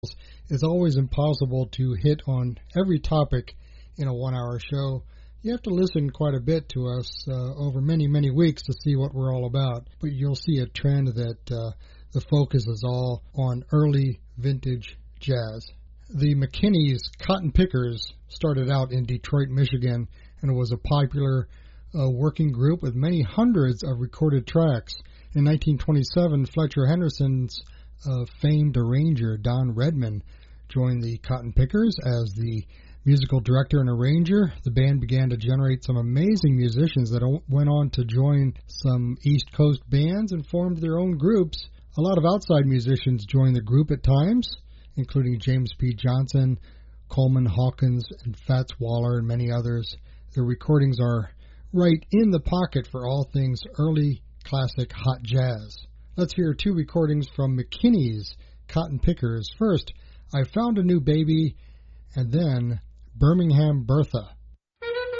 It's always impossible to hit on every topic in a 1-hour show. You have to listen quite a bit to us over many, many weeks to see what we're all about. But you'll see a trend that the focus is all on early vintage jazz. The McKinney's Cotton Pickers started out in Detroit, Michigan, and it was a popular working group with many hundreds of recorded tracks. In 1927, Fletcher Henderson's famed arranger, Don Redman, joined the Cotton Pickers as the musical director and arranger. The band began to generate some amazing musicians that went on to join some East Coast bands and formed their own groups. A lot of outside musicians joined the group at times, including James P. Johnson, Coleman Hawkins, and Fats Waller, and many others. Their recordings are right in the pocket for all things early classic hot jazz. Let's hear 2 recordings from McKinney's Cotton Pickers. First, I Found a New Baby, and then Birmingham Bertha.